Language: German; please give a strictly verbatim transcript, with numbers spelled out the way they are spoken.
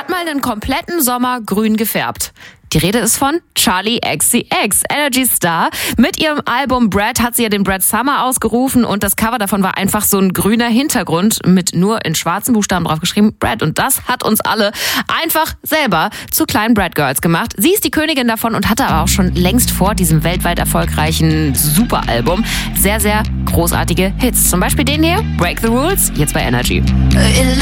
hat mal einen kompletten Sommer grün gefärbt. Die Rede ist von Charli X C X, Energy Star. Mit ihrem Album Brad hat sie ja den Brad Summer ausgerufen und das Cover davon war einfach so ein grüner Hintergrund mit nur in schwarzen Buchstaben drauf geschrieben Brad. Und das hat uns alle einfach selber zu kleinen Brad Girls gemacht. Sie ist die Königin davon und hatte aber auch schon längst vor diesem weltweit erfolgreichen Superalbum sehr, sehr großartige Hits. Zum Beispiel den hier, Break the Rules, jetzt bei Energy.